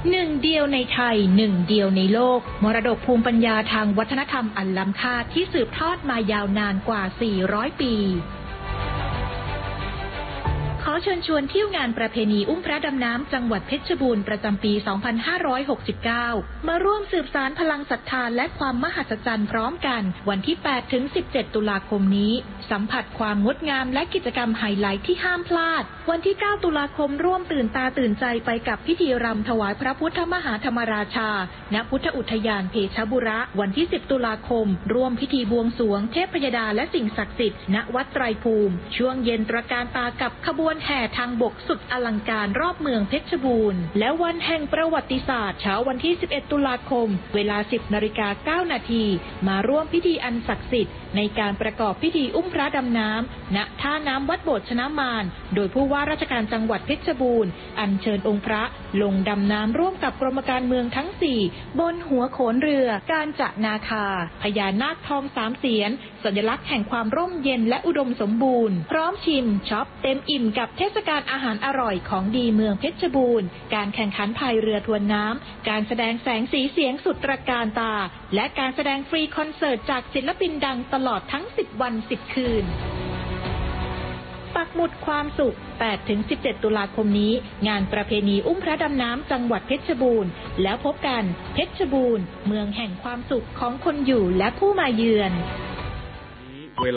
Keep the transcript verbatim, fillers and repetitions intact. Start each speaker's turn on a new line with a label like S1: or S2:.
S1: หนึ่งเดียวในไทยหนึ่งเดียวในโลกมรดกภูมิปัญญาทางวัฒนธรรมอันล้ำค่าที่สืบทอดมายาวนานกว่าสี่ร้อยปีขอเชิญชวนเที่ยวงานประเพณีอุ้มพระดำน้ำจังหวัดเพชรบูรณ์ประจำปี สองพันห้าร้อยหกสิบเก้า มาร่วมสืบสานพลังศรัทธาและความมหัศจรรย์พร้อมกันวันที่ แปดถึงสิบเจ็ด ตุลาคมนี้สัมผัสความงดงามและกิจกรรมไฮไลท์ที่ห้ามพลาดวันที่ เก้า ตุลาคมร่วมตื่นตาตื่นใจไปกับพิธีรำถวายพระพุทธมหาธรรมราชาณพุทธอุทยานเพชรบุรีวันที่ สิบ ตุลาคมร่วมพิธีบวงสรวงเทพยดาและสิ่งศักดิ์สิทธิ์ณวัดไตรภูมิช่วงเย็นตระการตากับขบวนแห่ทางบกสุดอลังการรอบเมืองเพชรบูรณ์และวันแห่งประวัติศาสตร์เช้าวันที่ สิบเอ็ด ตุลาคมเวลา สิบนาฬิกาเก้านาทีมาร่วมพิธีอันศักดิ์สิทธิ์ในการประกอบพิธีอุ้มพระดำน้ำณท่าน้ำวัดโบสถ์ชนะมารโดยผู้ว่าราชการจังหวัดเพชรบูรณ์อัญเชิญองค์พระลงดำน้ำร่วมกับกรมการเมืองทั้งสี่บนหัวโขนเรือการจะนาคาพญานาคทองสามเสียนสัญลักษณ์แห่งความร่มเย็นและอุดมสมบูรณ์พร้อมชิมช็อปเต็มอิ่มกับเทศกาลอาหารอร่อยของดีเมืองเพชรบูรณ์การแข่งขันพายเรือทวนน้ำการแสดงแสงสีเสียงสุดตระการตาและการแสดงฟรีคอนเสิร์ตจากศิลปินดังตลอดทั้งสิบวันสิบคืนปักหมุดความสุข แปดถึงสิบเจ็ด ตุลาคมนี้งานประเพณีอุ้มพระดำน้ำจังหวัดเพชรบูรณ์แล้วพบกันเพชรบูรณ์เมืองแห่งความสุขของคนอยู่และผู้มาเยือน